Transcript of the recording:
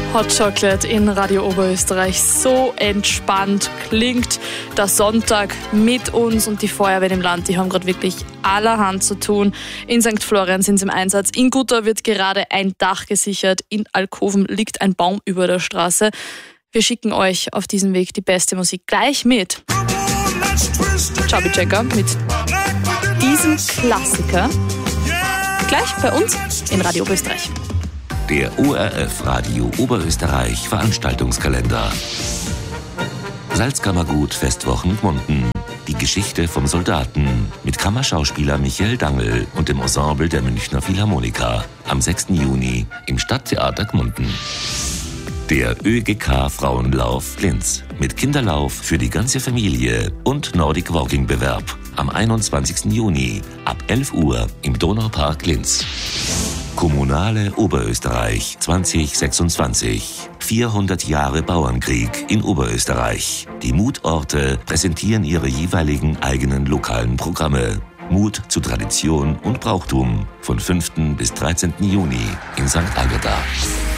Hot Chocolate in Radio Oberösterreich. So entspannt klingt der Sonntag mit uns und die Feuerwehren im Land, die haben gerade wirklich allerhand zu tun. In St. Florian sind sie im Einsatz. In Gutta wird gerade ein Dach gesichert. In Alkoven liegt ein Baum über der Straße. Wir schicken euch auf diesem Weg die beste Musik gleich mit Chubby Checker mit diesem Klassiker. Gleich bei uns in Radio Oberösterreich. Der ORF Radio Oberösterreich Veranstaltungskalender. Salzkammergut Festwochen Gmunden. Die Geschichte vom Soldaten mit Kammerschauspieler Michael Dangl und dem Ensemble der Münchner Philharmoniker am 6. Juni im Stadttheater Gmunden. Der ÖGK Frauenlauf Linz mit Kinderlauf für die ganze Familie und Nordic Walking Bewerb am 21. Juni ab 11 Uhr im Donaupark Linz. Kommunale Oberösterreich 2026. 400 Jahre Bauernkrieg in Oberösterreich. Die Mutorte präsentieren ihre jeweiligen eigenen lokalen Programme. Mut zu Tradition und Brauchtum von 5. bis 13. Juni in St. Agatha.